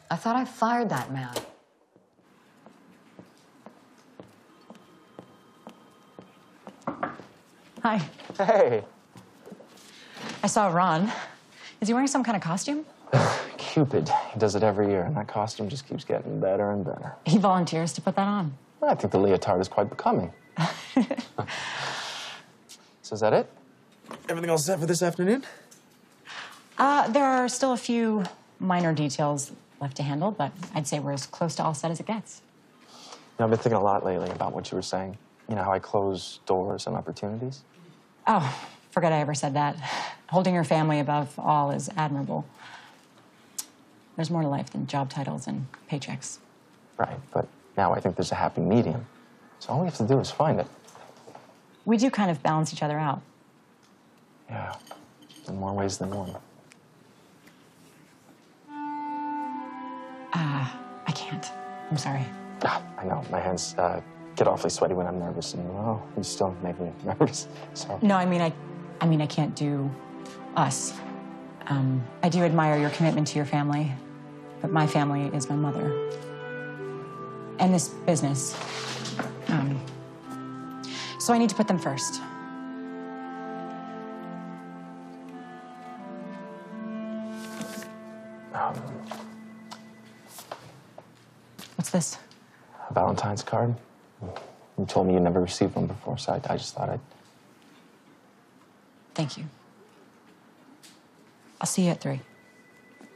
I thought I fired that man. Hi. Hey. I saw Ron. Is he wearing some kind of costume? Cupid. He does it every year, and that costume just keeps getting better and better. He volunteers to put that on. Well, I think the leotard is quite becoming. So is that it? Everything all set for this afternoon? There are still a few minor details left to handle, but I'd say we're as close to all set as it gets. You know, I've been thinking a lot lately about what you were saying. You know, how I close doors and opportunities? Oh, forget I ever said that. Holding your family above all is admirable. There's more to life than job titles and paychecks. Right, but now I think there's a happy medium. So all we have to do is find it. We do kind of balance each other out. Yeah, in more ways than one. I can't. I'm sorry. I know, my hands get awfully sweaty when I'm nervous, and well, you still make me nervous, so. No, I mean, I can't do us. I do admire your commitment to your family, but my family is my mother. And this business. So I need to put them first. What's this? A Valentine's card. You told me you never received one before, so I just thought I'd... Thank you. I'll see you at 3.